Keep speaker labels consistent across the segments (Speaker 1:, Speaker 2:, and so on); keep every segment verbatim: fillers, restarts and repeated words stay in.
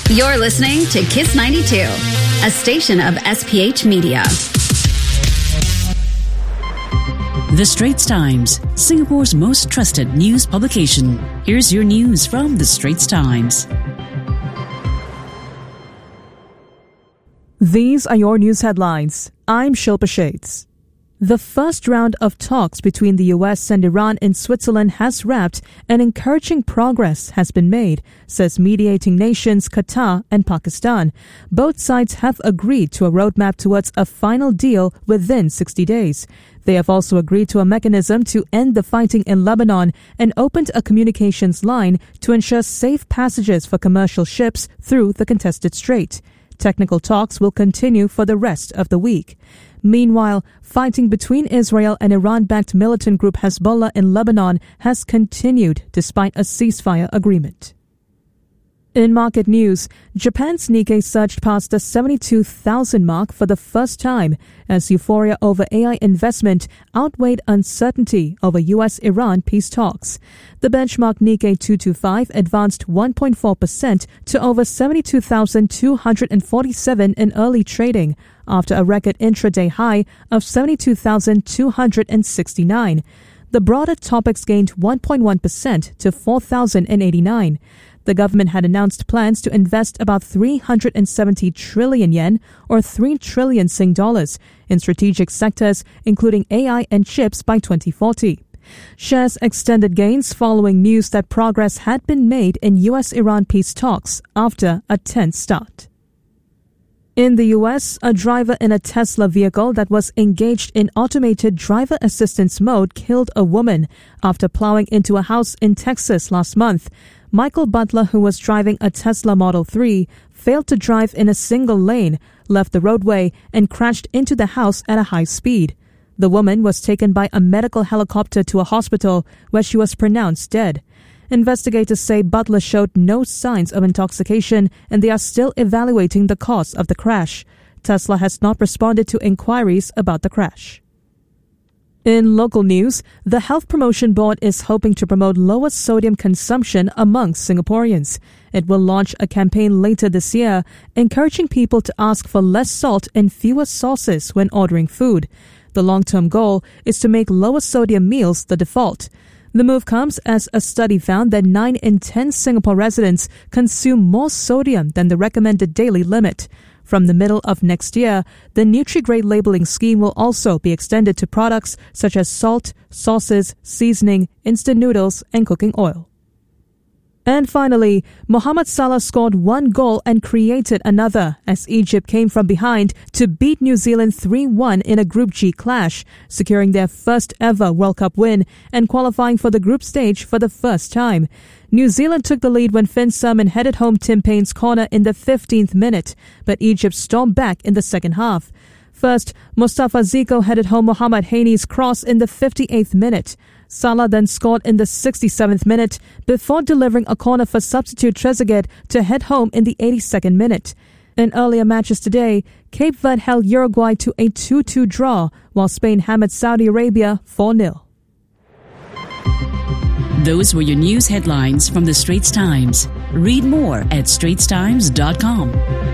Speaker 1: You're listening to Kiss ninety-two, a station of S P H Media.
Speaker 2: The Straits Times, Singapore's most trusted news publication. Here's your news from The Straits Times.
Speaker 3: These are your news headlines. I'm Shilpa Shades. The first round of talks between the U S and Iran in Switzerland has wrapped and encouraging progress has been made, says mediating nations Qatar and Pakistan. Both sides have agreed to a roadmap towards a final deal within sixty days. They have also agreed to a mechanism to end the fighting in Lebanon and opened a communications line to ensure safe passages for commercial ships through the contested strait. Technical talks will continue for the rest of the week. Meanwhile, fighting between Israel and Iran-backed militant group Hezbollah in Lebanon has continued despite a ceasefire agreement. In market news, Japan's Nikkei surged past the seventy-two thousand mark for the first time as euphoria over A I investment outweighed uncertainty over U S-Iran peace talks. The benchmark Nikkei two twenty-five advanced one point four percent to over seventy-two thousand two hundred forty-seven in early trading, after a record intraday high of seventy-two thousand two hundred sixty-nine. The broader topics gained one point one percent to four thousand eighty-nine. The government had announced plans to invest about three hundred seventy trillion yen, or three trillion Sing dollars, in strategic sectors including A I and chips by twenty forty. Shares extended gains following news that progress had been made in U S-Iran peace talks after a tense start. In the U S, a driver in a Tesla vehicle that was engaged in automated driver assistance mode killed a woman after plowing into a house in Texas last month. Michael Butler, who was driving a Tesla Model three, failed to drive in a single lane, left the roadway, and crashed into the house at a high speed. The woman was taken by a medical helicopter to a hospital where she was pronounced dead. Investigators say Butler showed no signs of intoxication and they are still evaluating the cause of the crash. Tesla has not responded to inquiries about the crash. In local news, the Health Promotion Board is hoping to promote lower sodium consumption among Singaporeans. It will launch a campaign later this year, encouraging people to ask for less salt and fewer sauces when ordering food. The long-term goal is to make lower sodium meals the default. The move comes as a study found that nine in ten Singapore residents consume more sodium than the recommended daily limit. From the middle of next year, the Nutri-Grade labeling scheme will also be extended to products such as salt, sauces, seasoning, instant noodles, and cooking oil. And finally, Mohamed Salah scored one goal and created another as Egypt came from behind to beat New Zealand three one in a Group G clash, securing their first ever World Cup win and qualifying for the group stage for the first time. New Zealand took the lead when Finn Surman headed home Tim Payne's corner in the fifteenth minute, but Egypt stormed back in the second half. First, Mustafa Ziko headed home Mohamed Haney's cross in the fifty-eighth minute. Salah then scored in the sixty-seventh minute before delivering a corner for substitute Trezeguet to head home in the eighty-second minute. In earlier matches today, Cape Verde held Uruguay to a two two draw, while Spain hammered Saudi Arabia four nil.
Speaker 2: Those were your news headlines from The Straits Times. Read more at straits times dot com.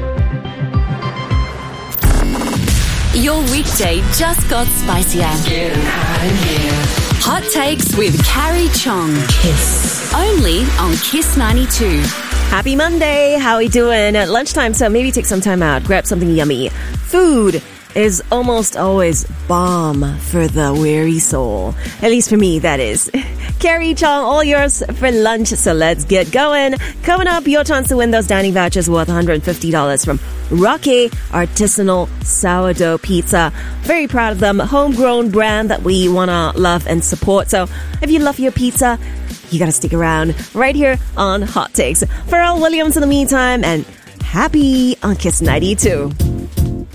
Speaker 1: Your weekday just got spicier.
Speaker 4: Getting hot in here.
Speaker 1: Hot Takes with Carrie Chong.
Speaker 4: Kiss.
Speaker 1: Only on Kiss ninety-two.
Speaker 5: Happy Monday. How are we doing? At lunchtime, so maybe take some time out. Grab something yummy. Food is almost always balm for the weary soul. At least for me, that is. Carrie Chong, all yours for lunch, so let's get going. Coming up, your chance to win those dining vouchers worth one hundred fifty dollars from Rocky Artisanal Sourdough Pizza. Very proud of them. Homegrown brand that we want to love and support. So if you love your pizza, you got to stick around right here on Hot Takes. Pharrell Williams in the meantime, and happy on Kiss ninety-two.